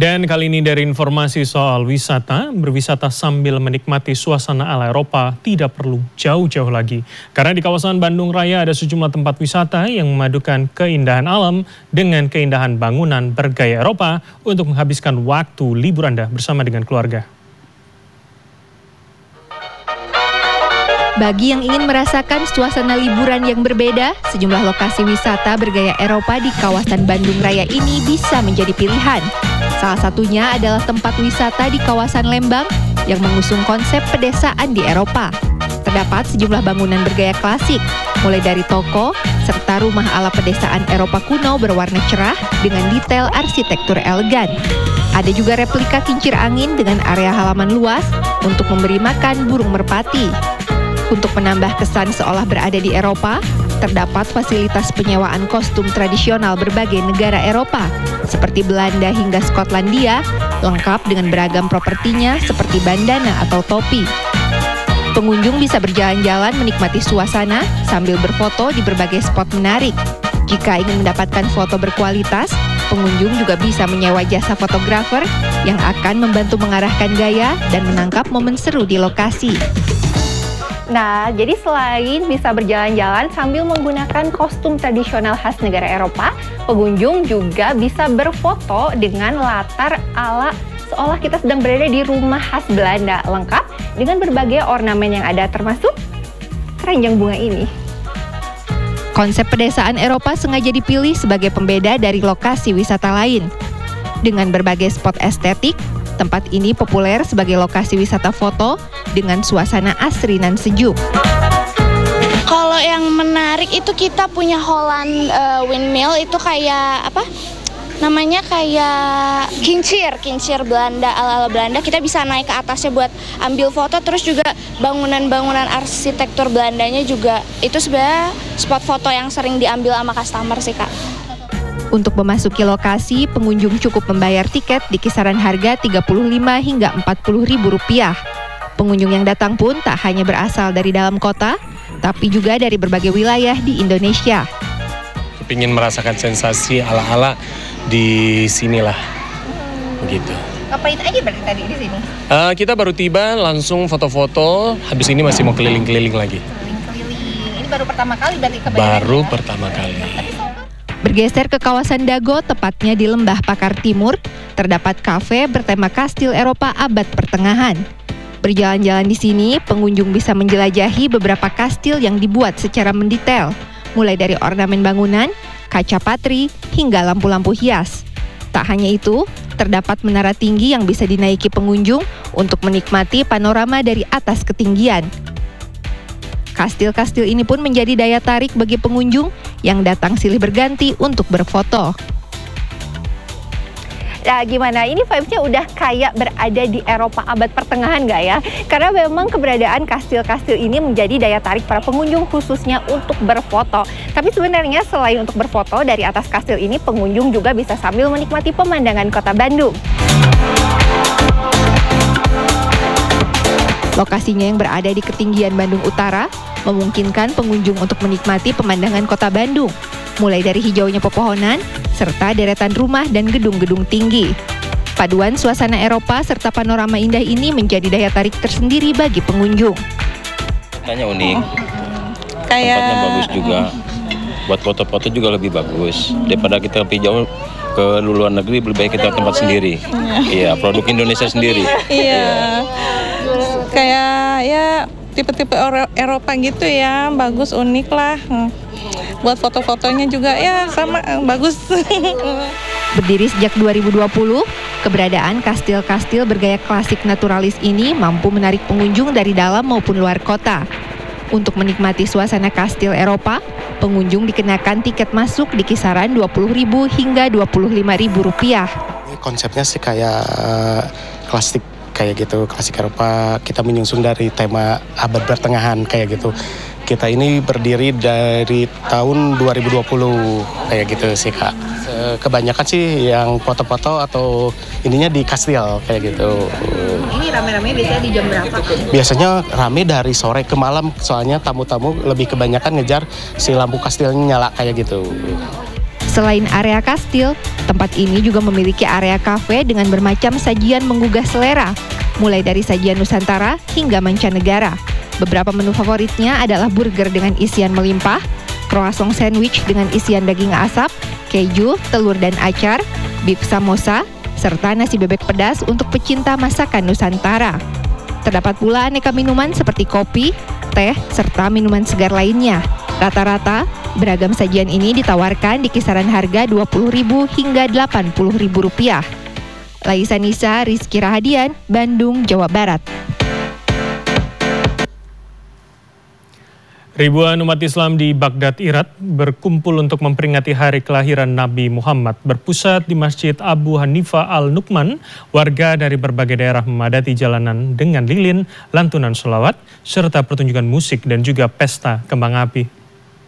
Dan kali ini dari informasi soal wisata, berwisata sambil menikmati suasana ala Eropa tidak perlu jauh-jauh lagi. Karena di kawasan Bandung Raya ada sejumlah tempat wisata yang memadukan keindahan alam dengan keindahan bangunan bergaya Eropa untuk menghabiskan waktu libur Anda bersama dengan keluarga. Bagi yang ingin merasakan suasana liburan yang berbeda, sejumlah lokasi wisata bergaya Eropa di kawasan Bandung Raya ini bisa menjadi pilihan. Salah satunya adalah tempat wisata di kawasan Lembang yang mengusung konsep pedesaan di Eropa. Terdapat sejumlah bangunan bergaya klasik, mulai dari toko, serta rumah ala pedesaan Eropa kuno berwarna cerah dengan detail arsitektur elegan. Ada juga replika kincir angin dengan area halaman luas untuk memberi makan burung merpati. Untuk menambah kesan seolah berada di Eropa, terdapat fasilitas penyewaan kostum tradisional berbagai negara Eropa, seperti Belanda hingga Skotlandia, lengkap dengan beragam propertinya seperti bandana atau topi. Pengunjung bisa berjalan-jalan menikmati suasana sambil berfoto di berbagai spot menarik. Jika ingin mendapatkan foto berkualitas, pengunjung juga bisa menyewa jasa fotografer yang akan membantu mengarahkan gaya dan menangkap momen seru di lokasi. Nah, jadi selain bisa berjalan-jalan sambil menggunakan kostum tradisional khas negara Eropa, pengunjung juga bisa berfoto dengan latar ala seolah kita sedang berada di rumah khas Belanda, lengkap dengan berbagai ornamen yang ada termasuk keranjang bunga ini. Konsep pedesaan Eropa sengaja dipilih sebagai pembeda dari lokasi wisata lain. Dengan berbagai spot estetik, tempat ini populer sebagai lokasi wisata foto dengan suasana asri dan sejuk. Kalau yang menarik itu kita punya Holland Windmill, itu kayak apa? Namanya kayak kincir Belanda, ala-ala Belanda. Kita bisa naik ke atasnya buat ambil foto, terus juga bangunan-bangunan arsitektur Belandanya juga. Itu sebenarnya spot foto yang sering diambil sama customer sih, Kak. Untuk memasuki lokasi, pengunjung cukup membayar tiket di kisaran harga Rp35 hingga Rp40.000. Pengunjung yang datang pun tak hanya berasal dari dalam kota, tapi juga dari berbagai wilayah di Indonesia. Kepingin merasakan sensasi ala-ala di sinilah, begitu. Ngapain aja berarti tadi di sini? Kita baru tiba, langsung foto-foto, habis ini masih mau keliling-keliling lagi. Keliling-keliling, ini baru pertama kali berarti ke Bandung? Baru pertama kali. Bergeser ke kawasan Dago, tepatnya di Lembah Pakar Timur, terdapat kafe bertema kastil Eropa abad pertengahan. Berjalan-jalan di sini, pengunjung bisa menjelajahi beberapa kastil yang dibuat secara mendetail, mulai dari ornamen bangunan, kaca patri, hingga lampu-lampu hias. Tak hanya itu, terdapat menara tinggi yang bisa dinaiki pengunjung untuk menikmati panorama dari atas ketinggian. Kastil-kastil ini pun menjadi daya tarik bagi pengunjung yang datang silih berganti untuk berfoto. Nah, gimana? Ini vibes-nya udah kayak berada di Eropa abad pertengahan nggak ya? Karena memang keberadaan kastil-kastil ini menjadi daya tarik para pengunjung khususnya untuk berfoto. Tapi sebenarnya selain untuk berfoto dari atas kastil ini, pengunjung juga bisa sambil menikmati pemandangan kota Bandung. Lokasinya yang berada di ketinggian Bandung Utara memungkinkan pengunjung untuk menikmati pemandangan kota Bandung, mulai dari hijaunya pepohonan, serta deretan rumah dan gedung-gedung tinggi. Paduan suasana Eropa serta panorama indah ini menjadi daya tarik tersendiri bagi pengunjung. Kayaknya unik, tempatnya bagus juga, buat foto-foto juga lebih bagus. Daripada kita pergi jauh ke luar negeri, lebih baik kita tempat sendiri. Iya, produk Indonesia sendiri. Iya, kayak ya tipe-tipe Eropa gitu ya, bagus, unik lah. Buat foto-fotonya juga ya sama, bagus. Berdiri sejak 2020, keberadaan kastil-kastil bergaya klasik naturalis ini mampu menarik pengunjung dari dalam maupun luar kota. Untuk menikmati suasana kastil Eropa, pengunjung dikenakan tiket masuk di kisaran Rp20.000 hingga Rp25.000. Konsepnya sih kayak klasik kayak gitu, klasik Eropa. Kita menyusun dari tema abad pertengahan kayak gitu. Kita ini berdiri dari tahun 2020 kayak gitu sih, Kak. Kebanyakan sih yang foto-foto atau ininya di kastil kayak gitu. Ini rame-rame biasanya di jam berapa? Biasanya rame dari sore ke malam, soalnya tamu-tamu lebih kebanyakan ngejar si lampu kastilnya nyala kayak gitu. Selain area kastil, tempat ini juga memiliki area kafe dengan bermacam sajian menggugah selera, mulai dari sajian Nusantara hingga mancanegara. Beberapa menu favoritnya adalah burger dengan isian melimpah, croissant sandwich dengan isian daging asap, keju, telur dan acar, beef samosa, serta nasi bebek pedas untuk pecinta masakan Nusantara. Terdapat pula aneka minuman seperti kopi, teh, serta minuman segar lainnya. Rata-rata, beragam sajian ini ditawarkan di kisaran harga Rp20.000 hingga Rp80.000. Laisa Nisa, Rizky Rahadian, Bandung, Jawa Barat. Ribuan umat Islam di Baghdad, Irak berkumpul untuk memperingati hari kelahiran Nabi Muhammad. Berpusat di Masjid Abu Hanifah Al-Nu'man, warga dari berbagai daerah memadati jalanan dengan lilin, lantunan sholawat, serta pertunjukan musik dan juga pesta kembang api.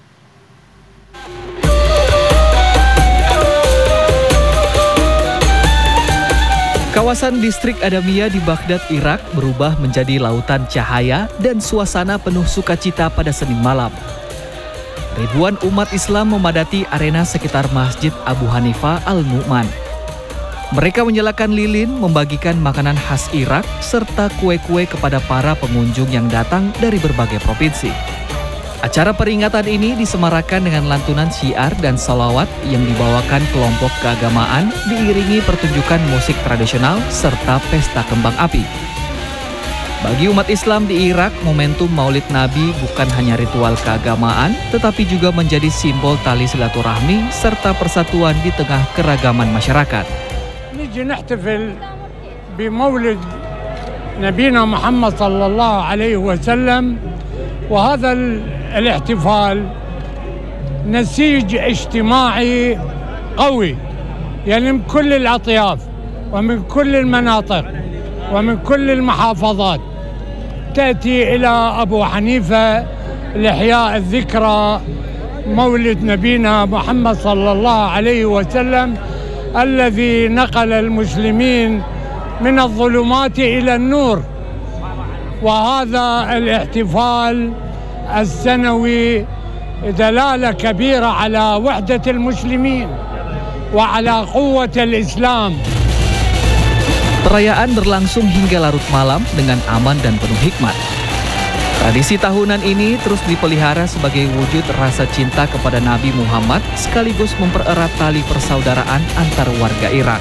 Kawasan distrik Adamiyah di Baghdad, Irak berubah menjadi lautan cahaya dan suasana penuh sukacita pada Senin malam. Ribuan umat Islam memadati arena sekitar Masjid Abu Hanifah Al-Nu'man. Mereka menyalakan lilin, membagikan makanan khas Irak, serta kue-kue kepada para pengunjung yang datang dari berbagai provinsi. Acara peringatan ini disemarakan dengan lantunan syiar dan sholawat yang dibawakan kelompok keagamaan diiringi pertunjukan musik tradisional serta pesta kembang api. Bagi umat Islam di Irak, momentum Maulid Nabi bukan hanya ritual keagamaan, tetapi juga menjadi simbol tali silaturahmi serta persatuan di tengah keragaman masyarakat. نيجي نحتفل بمولد نبينا محمد صلى الله عليه وسلم وهذا الاحتفال نسيج اجتماعي قوي يعني من كل الأطياف ومن كل المناطق ومن كل المحافظات تأتي إلى أبو حنيفة لإحياء الذكرى مولد نبينا محمد صلى الله عليه وسلم الذي نقل المسلمين من الظلمات إلى النور. وهذا الاحتفال السنوي دلالة كبيرة على وحدة المسلمين وعلى قوة الإسلام. Perayaan berlangsung hingga larut malam dengan aman dan penuh hikmat. Tradisi tahunan ini terus dipelihara sebagai wujud rasa cinta kepada Nabi Muhammad sekaligus mempererat tali persaudaraan antar warga Irak.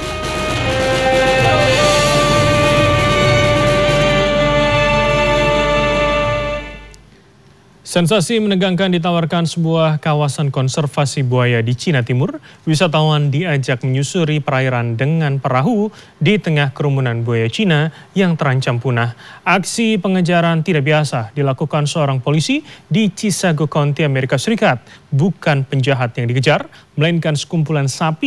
Sensasi menegangkan ditawarkan sebuah kawasan konservasi buaya di Cina Timur. Wisatawan diajak menyusuri perairan dengan perahu di tengah kerumunan buaya Cina yang terancam punah. Aksi pengejaran tidak biasa dilakukan seorang polisi di Chisago County, Amerika Serikat. Bukan penjahat yang dikejar, melainkan sekumpulan sapi